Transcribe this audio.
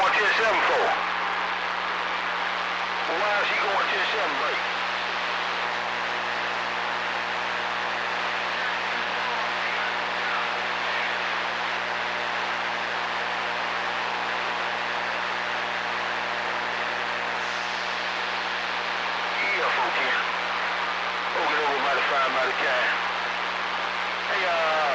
going 10-7 for? Why is he going 10-7 break? Yeah, 410. Oh, get over mighty fine, mighty kind. Hey,